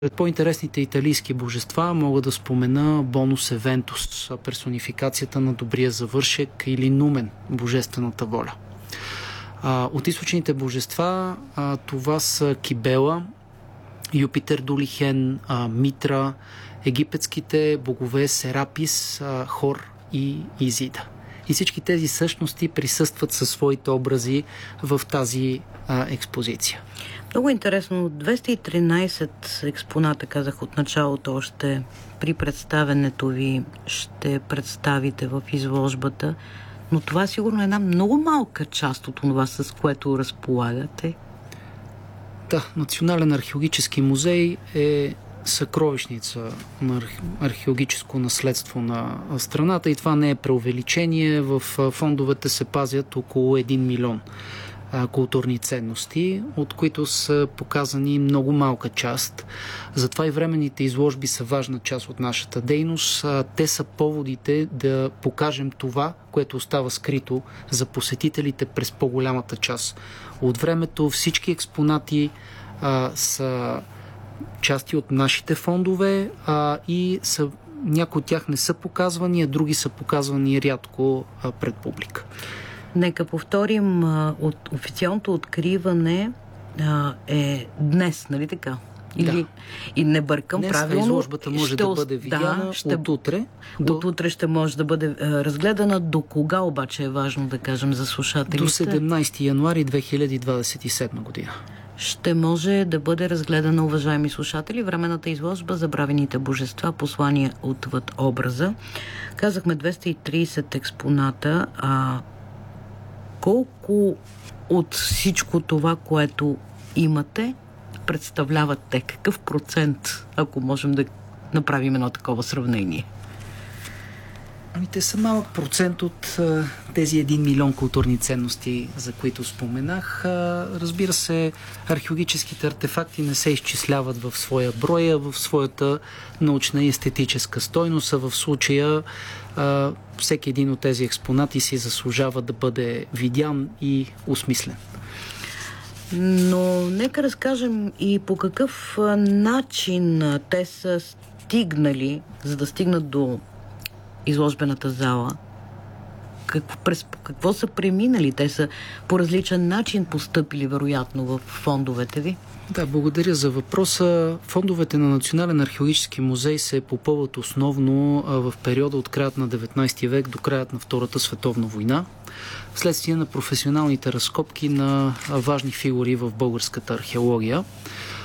Сред по-интересните италийски божества мога да спомена Бонус Евентус, персонификацията на добрия завършек, или Нумен, божествената воля. От източните божества това са Кибела, Юпитер Дулихен, Митра, египетските богове Серапис, Хор и Изида. И всички тези същности присъстват със своите образи в тази експозиция. Много интересно. 213 експоната, казах от началото, още при представенето ви ще представите в изложбата, но това сигурно е една много малка част от това, с което разполагате. Да, Национален археологически музей е съкровищница на археологическо наследство на страната и това не е преувеличение. В фондовете се пазят около 1 милион културни ценности, от които са показани много малка част. Затова и временните изложби са важна част от нашата дейност. Те са поводите да покажем това, което остава скрито за посетителите през по-голямата част от времето. Всички експонати са части от нашите фондове и някои от тях не са показвани, а други са показвани рядко пред публика. Нека повторим, официалното откриване е днес, нали така? Или, и не бъркам днес правилно. Изложбата може да бъде видяна от утре. От утре ще може да бъде разгледана. До кога обаче е важно да кажем за слушателите? До 17 януари 2027 година. Ще може да бъде разгледана, уважаеми слушатели, временната изложба "Забравените божества. Послания отвъд образа". Казахме 230 експоната. Колко от всичко това, което имате, представляват те? Какъв процент, ако можем да направим едно такова сравнение? Те са малък процент от тези 1 милион културни ценности, за които споменах. Разбира се, археологическите артефакти не се изчисляват в своя брой, а в своята научна и естетическа стойност, а в случая всеки един от тези експонати си заслужава да бъде видян и осмислен. Но нека разкажем и по какъв начин те са стигнали, за да стигнат до изложбената зала. През какво са преминали? Те са по различен начин постъпили, вероятно, в фондовете ви? Да, благодаря за въпроса. Фондовете на Национален археологически музей се попълват основно в периода от краят на 19 век до краят на Втората световна война, вследствие на професионалните разкопки на важни фигури в българската археология.